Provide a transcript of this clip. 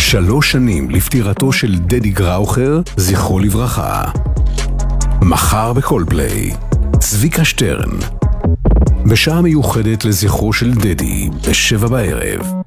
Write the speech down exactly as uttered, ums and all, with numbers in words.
שלוש שנים לפטירתו של דדי גראוכר, זכרו לברכה. מחר בקולפליי, צביקה שטרן. בשעה מיוחדת לזכרו של דדי, בשבע בערב.